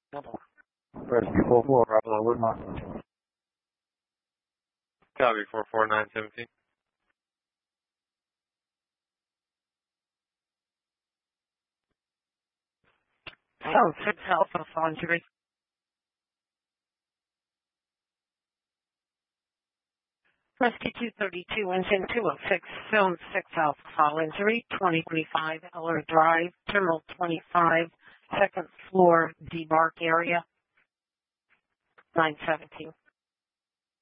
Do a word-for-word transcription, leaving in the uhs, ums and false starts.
Rescue four four, Bravo, Woodmont. Copy, four four nine seventeen. Zone six Alpha Foundry. Rescue two thirty-two, engine two oh six, Zone six Alpha Fall Injury, twenty twenty-five Eller Drive, Terminal twenty-five, second floor, debark area, nine seventeen.